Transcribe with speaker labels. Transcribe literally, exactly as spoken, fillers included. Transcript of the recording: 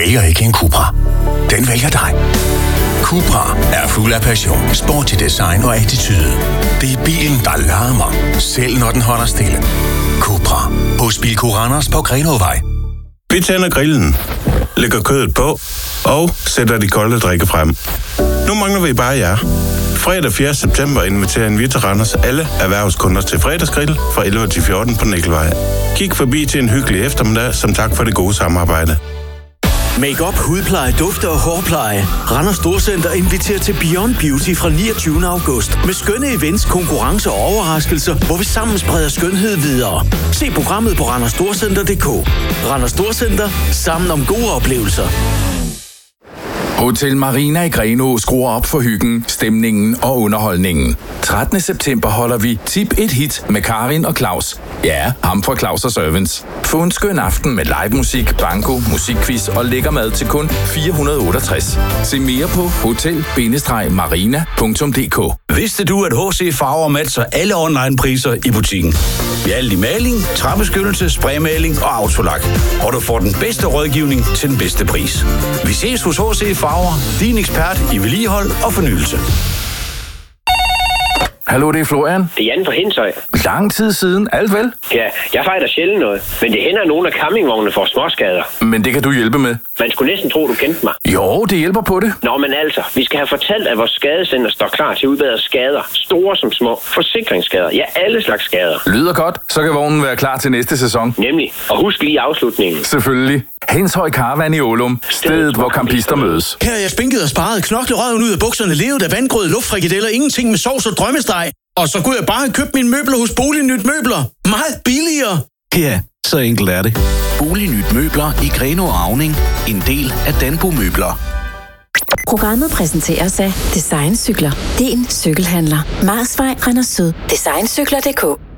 Speaker 1: vælger ikke en Cupra. Den vælger dig. Cupra er fuld af passion, sporty design og attitude. Det er bilen, der larmer, selv når den holder stille. Cupra, hos Bilco Randers på Grenovej.
Speaker 2: Vi tænder grillen, lægger kødet på og sætter de kolde drikke frem. Nu mangler vi bare jer. Fredag fjerde september inviterer vi til Randers alle erhvervskunder til fredagsgrill fra elleve til fjorten på Nikkelvej. Kig forbi til en hyggelig eftermiddag som tak for det gode samarbejde.
Speaker 3: Make-up, hudpleje, dufte og hårpleje. Randers Storcenter inviterer til Beyond Beauty fra niogtyvende august. Med skønne events, konkurrencer og overraskelser, hvor vi sammen spreder skønhed videre. Se programmet på randers storcenter punktum d k. Randers Storcenter. Sammen om gode oplevelser.
Speaker 4: Hotel Marina i Grenaa skruer op for hyggen, stemningen og underholdningen. trettende september holder vi Tip et Hit med Karin og Claus. Ja, ham fra Claus og Servants. Få en skøn aften med live musik, banko, musikquiz og lækker mad til kun fire hundrede og otteogtres. Se mere på hotel bindestreg marina punktum d k.
Speaker 5: Vidste du, at H C Farver matcher alle online-priser i butikken? Vi er alt i maling, træbeskyttelse, spraymaling og autolak. Og du får den bedste rådgivning til den bedste pris. Vi ses hos H C Farver, din ekspert i vedligehold og fornyelse.
Speaker 4: Hallo, det er Florian.
Speaker 6: Det er Jan fra Hindshøj.
Speaker 4: Lang tid siden, alt vel?
Speaker 6: Ja, jeg fejler sjældent noget. Men det hænder, at nogle af campingvognene får småskader.
Speaker 4: Men det kan du hjælpe med.
Speaker 6: Man skulle næsten tro, du kendte mig.
Speaker 4: Jo, det hjælper på det.
Speaker 6: Nå, men altså, vi skal have fortalt, at vores skadecenter står klar til at udbedre skader. Store som små. Forsikringsskader. Ja, alle slags skader.
Speaker 4: Lyder godt. Så kan vognen være klar til næste sæson.
Speaker 6: Nemlig. Og husk lige afslutningen.
Speaker 4: Selvfølgelig. Hindshøj Caravan i Ålum. Stedet, hvor campister mødes.
Speaker 3: Her er jeg spinket og sparet, knoklet røven ud af bukserne, levet af vandgrød, luftfrikadeller, ingenting med sovs og drømmesteg. Og så kunne jeg bare have købt mine møbler hos Bolignyt Møbler. Meget billigere.
Speaker 5: Ja, så enkelt er det.
Speaker 7: Bolignyt Møbler i Grenaa og Auning. En del af Danbo Møbler.
Speaker 8: Programmet præsenteres af Design Cykler. Din cykelhandler. Marsvej, Randers Syd. Design Cykler punktum d k.